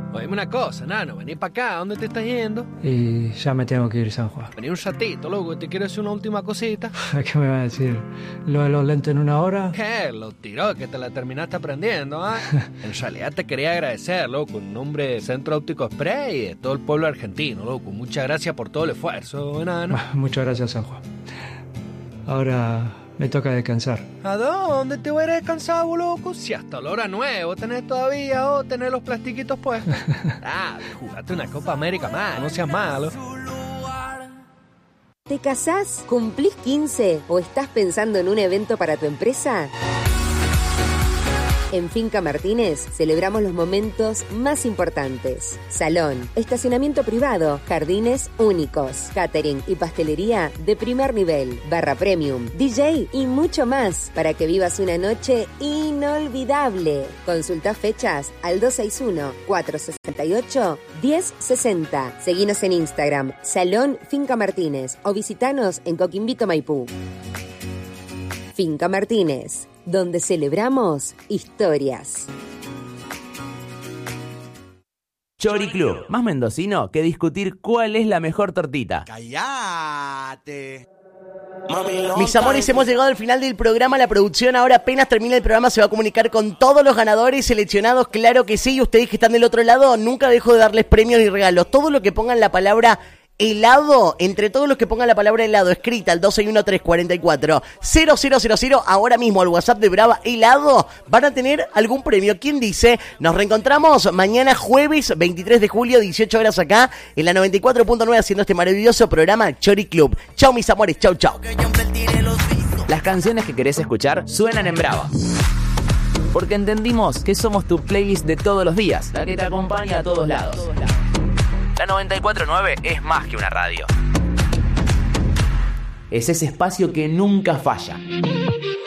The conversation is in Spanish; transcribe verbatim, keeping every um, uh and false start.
Oíme una cosa, nano, vení para acá, ¿dónde te estás yendo? Y ya me tengo que ir, San Juan. Vení un ratito, loco, te quiero decir una última cosita. ¿Qué me va a decir? ¿Lo de los lentes en una hora? ¿Qué? Lo tiró, que te la terminaste aprendiendo, ¿ah? ¿eh? En realidad te quería agradecer, loco, en nombre de Centro Óptico Express y de todo el pueblo argentino, loco. Muchas gracias por todo el esfuerzo, enano. Muchas gracias, San Juan. Ahora me toca descansar. ¿A dónde te voy a ir a descansar, vos, loco? Si hasta la hora nuevo tenés todavía, o tenés los plastiquitos puestos. Ah, jugate una Copa América más, no seas malo. ¿Te casás? ¿Cumplís quince? ¿O estás pensando en un evento para tu empresa? En Finca Martínez celebramos los momentos más importantes. Salón, estacionamiento privado, jardines únicos, catering y pastelería de primer nivel, barra premium, D J y mucho más para que vivas una noche inolvidable. Consulta fechas al dos seis uno, cuatro seis ocho, uno cero seis cero. Seguinos en Instagram, Salón Finca Martínez, o visitanos en Coquimbito, Maipú. Finca Martínez, donde celebramos historias. Chori Club, más mendocino que discutir cuál es la mejor tortita. ¡Cállate! Mis amores, hemos llegado al final del programa. La producción ahora apenas termina el programa se va a comunicar con todos los ganadores seleccionados, claro que sí. Y ustedes que están del otro lado, nunca dejo de darles premios y regalos. Todo lo que pongan la palabra helado, entre todos los que pongan la palabra helado escrita al dos seis uno, tres cuatro cuatro, cero cero cero cero, ahora mismo al WhatsApp de Brava Helado, van a tener algún premio. ¿Quién dice? Nos reencontramos mañana jueves veintitrés de julio, dieciocho horas acá en la noventa y cuatro punto nueve haciendo este maravilloso programa Chori Club. Chau mis amores, chau chau. Las canciones que querés escuchar suenan en Brava. Porque entendimos que somos tu playlist de todos los días, la que te acompaña a todos lados. La noventa y cuatro punto nueve es más que una radio. Es ese espacio que nunca falla.